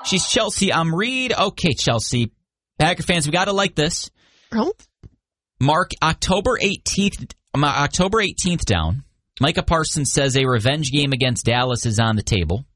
She's Chelsea. I'm Reed. Okay, Chelsea. Packer fans, we got to like this. Oh? Mark October 18th down. Micah Parsons says a revenge game against Dallas is on the table.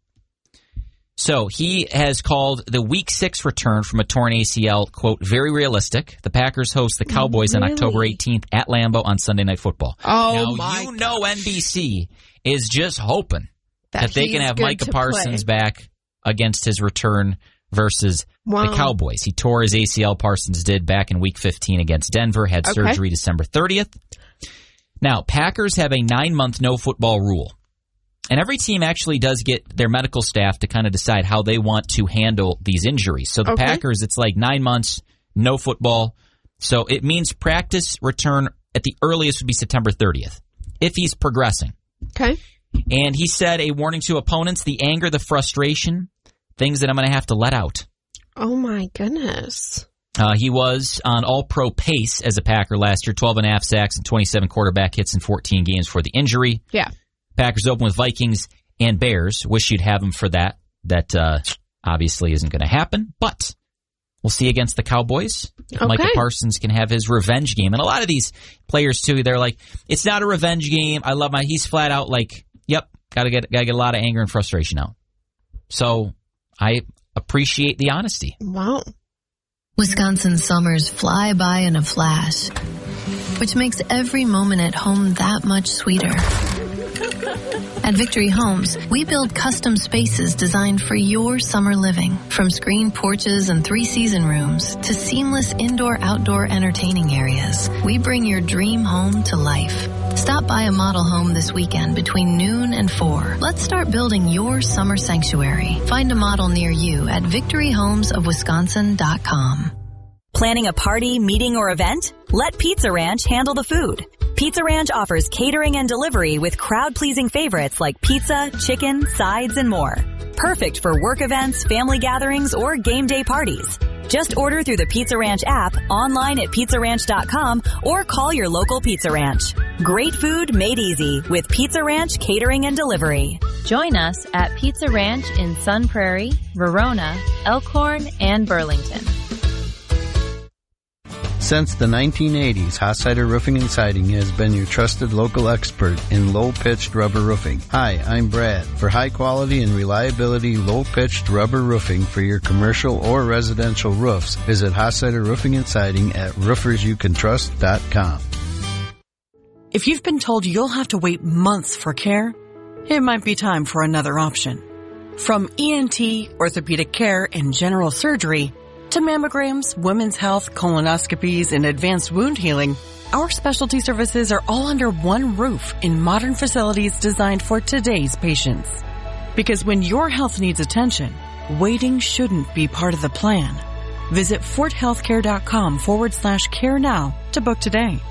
So he has called the Week 6 return from a torn ACL, quote, very realistic. The Packers host the Cowboys on October 18th at Lambeau on Sunday Night Football. Oh, now, you know NBC is just hoping that they can have Micah Parsons back against his return versus the Cowboys. He tore his ACL, Parsons did, back in Week 15 against Denver, had surgery December 30th. Now, Packers have a 9-month no-football rule. And every team actually does get their medical staff to kind of decide how they want to handle these injuries. So the Packers, it's like 9 months, no football. So it means practice return at the earliest would be September 30th, if he's progressing. Okay. And he said a warning to opponents, the anger, the frustration, things that I'm going to have to let out. Oh, my goodness. He was on all-pro pace as a Packer last year, 12.5 sacks and 27 quarterback hits in 14 games for the injury. Yeah. Packers open with Vikings and Bears. Wish you'd have him for that. That obviously isn't going to happen, but we'll see against the Cowboys. If Micah Parsons can have his revenge game. And a lot of these players, too, they're like, it's not a revenge game. I love he's flat out like, yep, gotta get a lot of anger and frustration out. So I appreciate the honesty. Wow. Wisconsin summers fly by in a flash, which makes every moment at home that much sweeter. At Victory Homes, we build custom spaces designed for your summer living. From screened porches and 3-season rooms to seamless indoor-outdoor entertaining areas, we bring your dream home to life. Stop by a model home this weekend between noon and 4. Let's start building your summer sanctuary. Find a model near you at victoryhomesofwisconsin.com. Planning a party, meeting, or event? Let Pizza Ranch handle the food. Pizza Ranch offers catering and delivery with crowd-pleasing favorites like pizza, chicken, sides, and more. Perfect for work events, family gatherings, or game day parties. Just order through the Pizza Ranch app, online at pizzaranch.com, or call your local Pizza Ranch. Great food made easy with Pizza Ranch Catering and Delivery. Join us at Pizza Ranch in Sun Prairie, Verona, Elkhorn, and Burlington. Since the 1980s, Hossider Roofing and Siding has been your trusted local expert in low-pitched rubber roofing. Hi, I'm Brad. For high quality and reliability low-pitched rubber roofing for your commercial or residential roofs, visit Hossider Roofing and Siding at roofersyoucantrust.com. If you've been told you'll have to wait months for care, it might be time for another option. From ENT, orthopedic care, and general surgery, to mammograms, women's health, colonoscopies, and advanced wound healing, our specialty services are all under one roof in modern facilities designed for today's patients. Because when your health needs attention, waiting shouldn't be part of the plan. Visit forthealthcare.com/care now to book today.